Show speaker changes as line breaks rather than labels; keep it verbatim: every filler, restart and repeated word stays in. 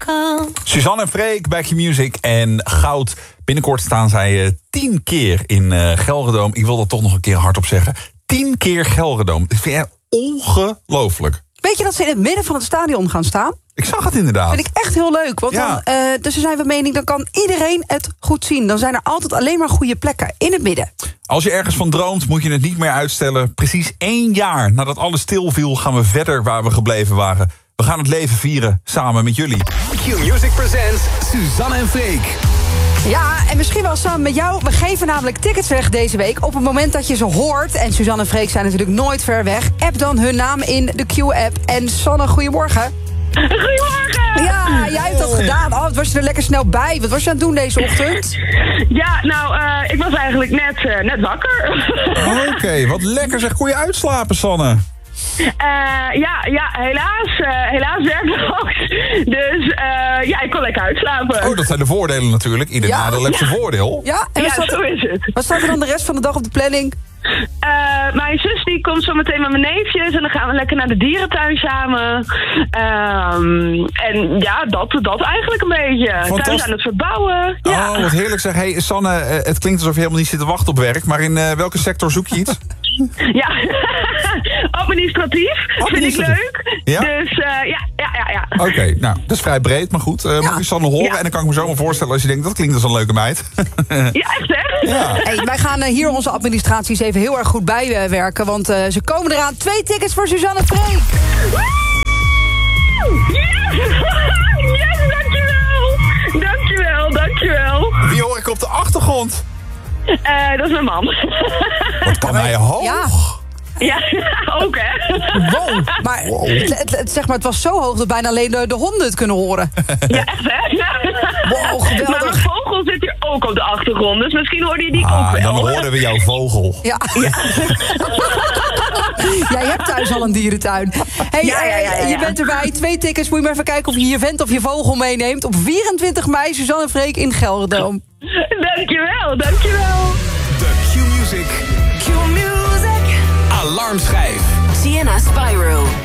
come.
Suzanne en Freek bij Q-Music en Goud. Binnenkort staan zij uh, tien keer in uh, Gelredome. Ik wil dat toch nog een keer hardop zeggen. Tien keer Gelredome. Ik vind het ongelooflijk.
Weet je dat ze in het midden van het stadion gaan staan?
Ik zag het inderdaad.
Vind ik echt heel leuk. Want
Ja.
dan, uh, dus dan zijn we mening, dan kan iedereen het goed zien. Dan zijn er altijd alleen maar goede plekken in het midden.
Als je ergens van droomt, moet je het niet meer uitstellen. Precies één jaar nadat alles stilviel, gaan we verder waar we gebleven waren. We gaan het leven vieren, samen met jullie.
Q-Music presents Suzanne en Freek.
Ja, en misschien wel samen met jou. We geven namelijk tickets weg deze week. Op het moment dat je ze hoort, en Suzanne en Freek zijn natuurlijk nooit ver weg, app dan hun naam in de Q-app. En Sanne, goedemorgen.
Goedemorgen!
Ja, jij hebt dat gedaan. Oh, wat was je er lekker snel bij. Wat was je aan het doen deze ochtend?
Ja, nou, uh, ik was eigenlijk net, uh, net wakker.
Oké, okay, wat lekker zeg. Kon je uitslapen, Sanne?
Uh, ja, ja, helaas. Uh, helaas werkloos. Dus uh, ja, ik kon lekker uitslapen.
Oh, dat zijn de voordelen natuurlijk. Ieder
Ja,
nadeel heeft zijn voordeel.
Ja, en
Ja,
wat, staat,
zo is het.
wat staat er dan de rest van de dag op de planning?
Uh, mijn zus die komt zo meteen met mijn neefjes en dan gaan we lekker naar de dierentuin samen. Um, en ja, dat, dat eigenlijk een beetje. Thuis aan het verbouwen. Ja.
Oh, wat heerlijk zeg. Hey, Sanne, uh, het klinkt alsof je helemaal niet zit te wachten op werk. Maar in uh, welke sector zoek je iets?
Ja, administratief. Vind ik leuk.
Ja?
Dus uh, ja, ja, ja. ja.
Oké, okay, nou, dat is vrij breed, maar goed. Uh,
Ja.
Mag je Sanne horen?
Ja.
En dan kan ik me zo maar voorstellen als je denkt, dat klinkt als een leuke meid.
Ja, echt hè?
Ja.
Hey, wij gaan uh, hier onze administraties even heel erg goed bijwerken. Want uh, ze komen eraan. Twee tickets voor Suzanne en Freek.
Yes! Yes, dankjewel! Dankjewel, dankjewel.
Wie hoor ik op de achtergrond?
Uh, dat is mijn man.
Wat kan hij hoog?
Ja.
Ja, ook hè?
Wow. Maar Het, het, het- zeg maar, het was zo hoog dat bijna alleen de, de honden het kunnen horen.
Ja, echt hè?
Wow, geweldig.
Maar mijn vogel zit hier ook op de achtergrond, dus misschien hoorde je die ook
Ah,
wel.
dan hoorden we jouw vogel.
Ja. Jij hebt thuis al een dierentuin. Hey,
Ja, ja, ja, ja,
eh,
ja.
Je bent erbij. Twee tickets. Moet je maar even kijken of je je vent of je vogel meeneemt. Op vierentwintig mei, Suzanne en Freek in Gelredome.
Dankjewel, dankjewel.
De Q-Music
Q-Music.
alarmschijf.
Sienna Spyro.